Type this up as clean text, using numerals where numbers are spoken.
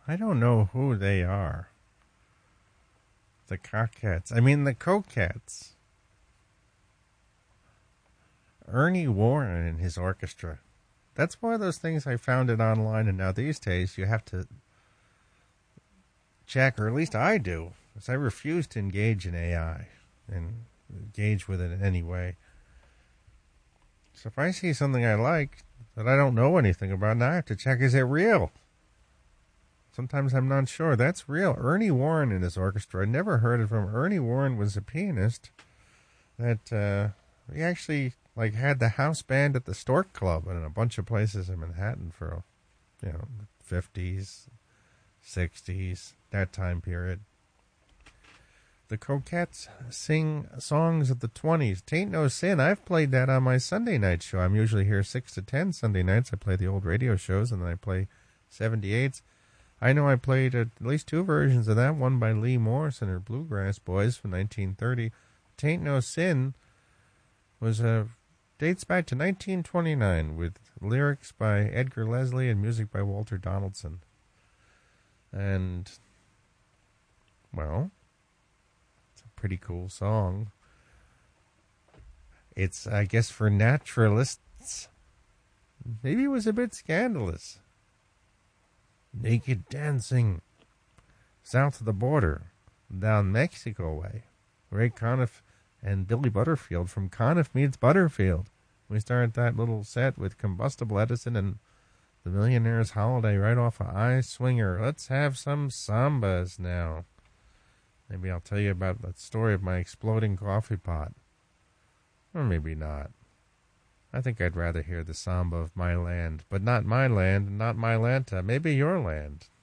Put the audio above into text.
I don't know who they are. The Cockets. I mean, the Coquettes. Ernie Warren and his orchestra. That's one of those things I found it online, and now these days you have to check, or at least I do, because I refuse to engage in AI and engage with it in any way. So if I see something I like that I don't know anything about, now I have to check, is it real? Sometimes I'm not sure. That's real. Ernie Warren and his orchestra. I never heard of him. Ernie Warren was a pianist that he actually had the house band at the Stork Club and in a bunch of places in Manhattan for, 50s, 60s, that time period. The Coquettes sing songs of the 20s. Tain't No Sin. I've played that on my Sunday night show. I'm usually here 6 to 10 Sunday nights. I play the old radio shows, and then I play 78s. I know I played at least 2 versions of that, one by Lee Morris and her Bluegrass Boys from 1930. Tain't No Sin was dates back to 1929 with lyrics by Edgar Leslie and music by Walter Donaldson. And, well, it's a pretty cool song. It's, I guess, for naturalists. Maybe it was a bit scandalous. Naked dancing south of the border, down Mexico way. Ray Conniff and Billy Butterfield from Conniff Meets Butterfield. We started that little set with Combustible Edison and The Millionaire's Holiday right off of Eye Swinger. Let's have some sambas now. Maybe I'll tell you about the story of my exploding coffee pot. Or maybe not. I think I'd rather hear the samba of my land, but not my land, not my Lanta, maybe your land.